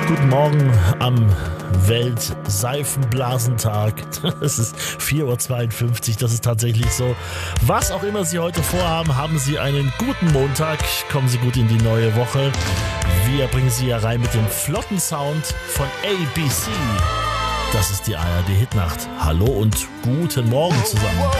Guten Morgen am Weltseifenblasentag. Es ist 4:52 Uhr, das ist tatsächlich so. Was auch immer Sie heute vorhaben, haben Sie einen guten Montag. Kommen Sie gut in die neue Woche. Wir bringen Sie ja rein mit dem flotten Sound von ABC. Das ist die ARD Hitnacht. Hallo und guten Morgen zusammen.